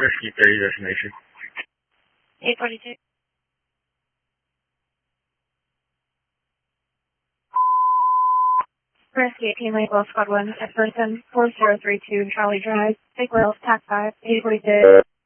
Rescue 30 destination. 842. Rescue Team Lake Well Squad 1 at person 4032 Charlie Drive, Big Wells, TAC 5, 842.